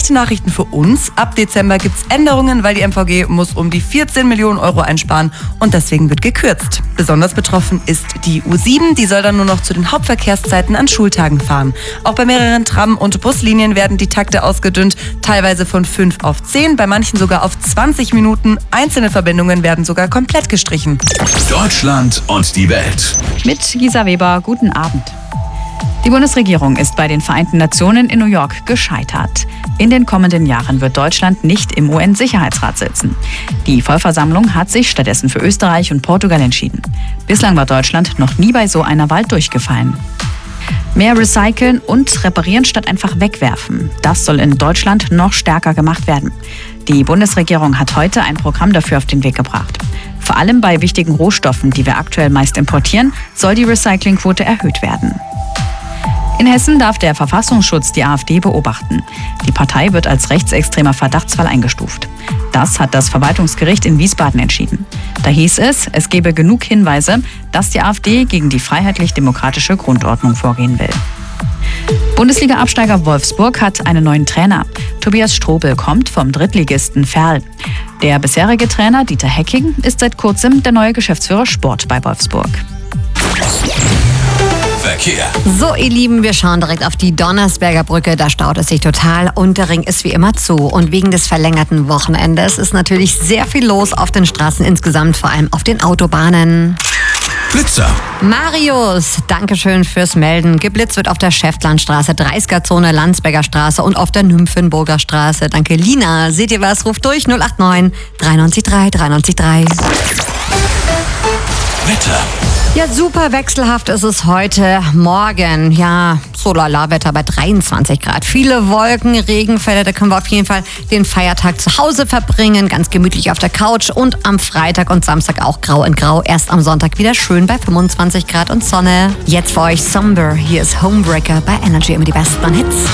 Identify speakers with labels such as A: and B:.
A: schlechte Nachrichten für uns. Ab Dezember gibt es Änderungen, weil die MVG muss um die 14 Millionen Euro einsparen und deswegen wird gekürzt. Besonders betroffen ist die U7, die soll dann nur noch zu den Hauptverkehrszeiten an Schultagen fahren. Auch bei mehreren Tram- und Buslinien werden die Takte ausgedünnt, teilweise von 5 auf 10, bei manchen sogar auf 20 Minuten. Einzelne Verbindungen werden sogar komplett gestrichen.
B: Deutschland und die Welt.
C: Mit Gisa Weber, guten Abend. Die Bundesregierung ist bei den Vereinten Nationen in New York gescheitert. In den kommenden Jahren wird Deutschland nicht im UN-Sicherheitsrat sitzen. Die Vollversammlung hat sich stattdessen für Österreich und Portugal entschieden. Bislang war Deutschland noch nie bei so einer Wahl durchgefallen. Mehr recyceln und reparieren statt einfach wegwerfen. Das soll in Deutschland noch stärker gemacht werden. Die Bundesregierung hat heute ein Programm dafür auf den Weg gebracht. Vor allem bei wichtigen Rohstoffen, die wir aktuell meist importieren, soll die Recyclingquote erhöht werden. In Hessen darf der Verfassungsschutz die AfD beobachten. Die Partei wird als rechtsextremer Verdachtsfall eingestuft. Das hat das Verwaltungsgericht in Wiesbaden entschieden. Da hieß es, es gebe genug Hinweise, dass die AfD gegen die freiheitlich-demokratische Grundordnung vorgehen will. Bundesliga-Absteiger Wolfsburg hat einen neuen Trainer. Tobias Strobel kommt vom Drittligisten Verl. Der bisherige Trainer Dieter Hecking ist seit kurzem der neue Geschäftsführer Sport bei Wolfsburg.
B: Verkehr.
D: So, ihr Lieben, wir schauen direkt auf die Donnersberger Brücke. Da staut es sich total und der Ring ist wie immer zu. Und wegen des verlängerten Wochenendes ist natürlich sehr viel los auf den Straßen insgesamt, vor allem auf den Autobahnen.
B: Blitzer.
D: Marius, Dankeschön fürs Melden. Geblitzt wird auf der Schäftlandstraße, 30er-Zone, Landsberger Straße und auf der Nymphenburger Straße. Danke, Lina. Seht ihr was? Ruft durch 089 93 3 93 3.
B: Wetter.
D: Ja, super wechselhaft ist es heute Morgen. Ja, so lala-Wetter bei 23 Grad. Viele Wolken, Regenfälle, da können wir auf jeden Fall den Feiertag zu Hause verbringen. Ganz gemütlich auf der Couch und am Freitag und Samstag auch grau in grau. Erst am Sonntag wieder schön bei 25 Grad und Sonne. Jetzt für euch Somber. Hier ist Homebreaker bei Energy, immer die besten Hits.